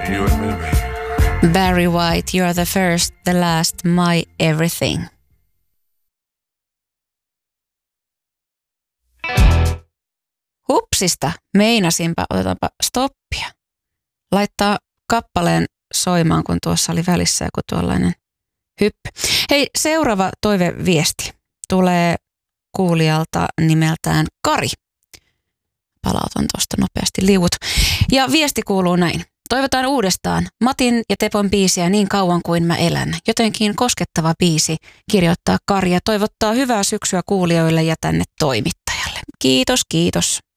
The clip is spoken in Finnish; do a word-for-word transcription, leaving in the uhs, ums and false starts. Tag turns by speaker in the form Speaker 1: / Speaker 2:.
Speaker 1: You and me, baby.
Speaker 2: Barry White, You're the First, the Last, My Everything. Hupsista, meinasinpa, otetaanpa stoppia. Laittaa kappaleen soimaan, kun tuossa oli välissä joku tuollainen hyppy. Hei, seuraava toiveviesti tulee kuulijalta nimeltään Kari. Palautan tuosta nopeasti liuut. Ja viesti kuuluu näin. Toivotaan uudestaan Matin ja Tepon biisiä Niin kauan kuin mä elän. Jotenkin koskettava biisi, kirjoittaa Kari ja toivottaa hyvää syksyä kuulijoille ja tänne toimittajalle. Kiitos, kiitos.